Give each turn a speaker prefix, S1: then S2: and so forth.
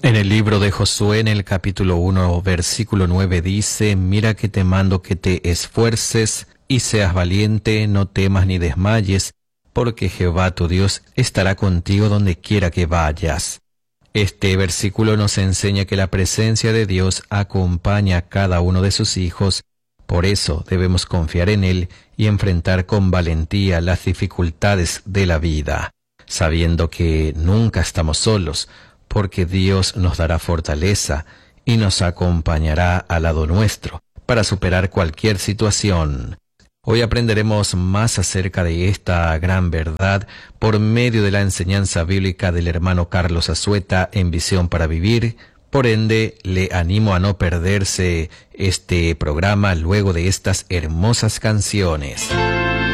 S1: En el libro de Josué, en el capítulo 1, versículo 9, dice: Mira que te mando que te esfuerces y seas valiente, no temas ni desmayes, porque Jehová tu Dios estará contigo donde quiera que vayas. Este versículo nos enseña que la presencia de Dios acompaña a cada uno de sus hijos. Por eso debemos confiar en Él y enfrentar con valentía las dificultades de la vida, sabiendo que nunca estamos solos, porque Dios nos dará fortaleza y nos acompañará al lado nuestro para superar cualquier situación. Hoy aprenderemos más acerca de esta gran verdad por medio de la enseñanza bíblica del hermano Carlos Azueta en Visión para Vivir. Por ende, le animo a no perderse este programa luego de estas hermosas canciones.